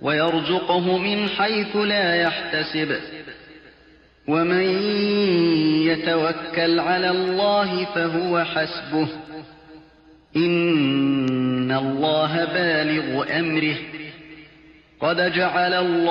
ويرزقه من حيث لا يحتسب ومن يتوكل على الله فهو حسبه إن الله بالغ أمره قد جعل الله